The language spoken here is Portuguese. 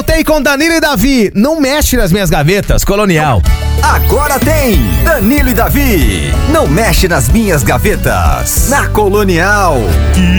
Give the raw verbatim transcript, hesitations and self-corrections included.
voltei com Danilo e Davi. Não mexe nas minhas gavetas, Colonial. Agora tem Danilo e Davi. Não mexe nas minhas gavetas. Na Colonial.